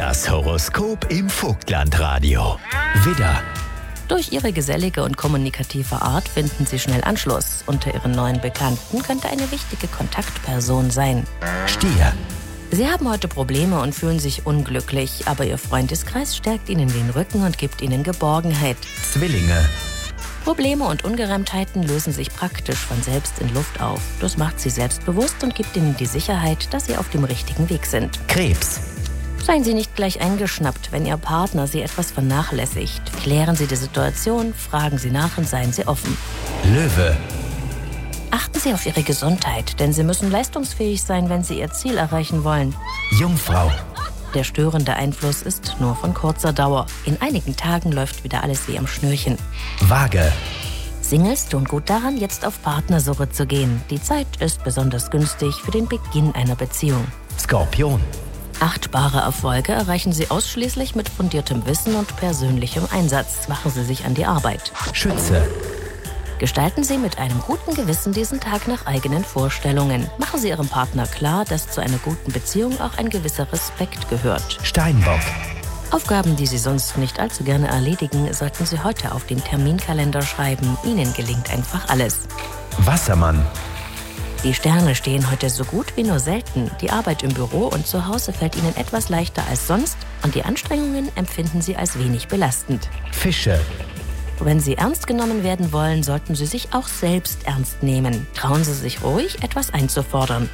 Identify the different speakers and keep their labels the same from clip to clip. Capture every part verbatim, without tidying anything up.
Speaker 1: Das Horoskop im Vogtlandradio. Widder.
Speaker 2: Durch ihre gesellige und kommunikative Art finden sie schnell Anschluss. Unter ihren neuen Bekannten könnte eine wichtige Kontaktperson sein.
Speaker 1: Stier.
Speaker 2: Sie haben heute Probleme und fühlen sich unglücklich, aber ihr Freundeskreis stärkt ihnen den Rücken und gibt ihnen Geborgenheit.
Speaker 1: Zwillinge.
Speaker 2: Probleme und Ungereimtheiten lösen sich praktisch von selbst in Luft auf. Das macht sie selbstbewusst und gibt ihnen die Sicherheit, dass sie auf dem richtigen Weg sind.
Speaker 1: Krebs.
Speaker 2: Seien Sie nicht gleich eingeschnappt, wenn Ihr Partner Sie etwas vernachlässigt. Klären Sie die Situation, fragen Sie nach und seien Sie offen.
Speaker 1: Löwe.
Speaker 2: Achten Sie auf Ihre Gesundheit, denn Sie müssen leistungsfähig sein, wenn Sie Ihr Ziel erreichen wollen.
Speaker 1: Jungfrau.
Speaker 2: Der störende Einfluss ist nur von kurzer Dauer. In einigen Tagen läuft wieder alles wie am Schnürchen.
Speaker 1: Waage.
Speaker 2: Singles tun gut daran, jetzt auf Partnersuche zu gehen. Die Zeit ist besonders günstig für den Beginn einer Beziehung.
Speaker 1: Skorpion.
Speaker 2: Achtbare Erfolge erreichen Sie ausschließlich mit fundiertem Wissen und persönlichem Einsatz. Machen Sie sich an die Arbeit.
Speaker 1: Schütze.
Speaker 2: Gestalten Sie mit einem guten Gewissen diesen Tag nach eigenen Vorstellungen. Machen Sie Ihrem Partner klar, dass zu einer guten Beziehung auch ein gewisser Respekt gehört.
Speaker 1: Steinbock.
Speaker 2: Aufgaben, die Sie sonst nicht allzu gerne erledigen, sollten Sie heute auf den Terminkalender schreiben. Ihnen gelingt einfach alles.
Speaker 1: Wassermann.
Speaker 2: Die Sterne stehen heute so gut wie nur selten. Die Arbeit im Büro und zu Hause fällt Ihnen etwas leichter als sonst und die Anstrengungen empfinden Sie als wenig belastend.
Speaker 1: Fische.
Speaker 2: Wenn Sie ernst genommen werden wollen, sollten Sie sich auch selbst ernst nehmen. Trauen Sie sich ruhig, etwas einzufordern.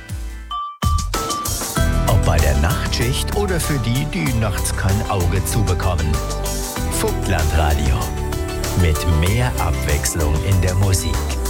Speaker 1: Ob bei der Nachtschicht oder für die, die nachts kein Auge zubekommen. Vogtlandradio. Mit mehr Abwechslung in der Musik.